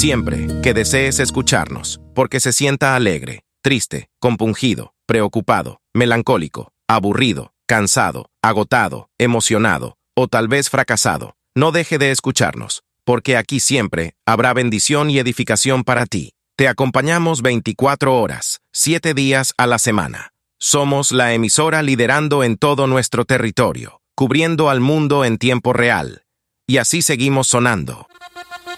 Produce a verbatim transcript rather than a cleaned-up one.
siempre que desees escucharnos, porque se sienta alegre, triste, compungido, preocupado, melancólico, aburrido, cansado, agotado, emocionado o tal vez fracasado, no deje de escucharnos, porque aquí siempre habrá bendición y edificación para ti. Te acompañamos veinticuatro horas, siete días a la semana. Somos la emisora liderando en todo nuestro territorio, cubriendo al mundo en tiempo real. Y así seguimos sonando.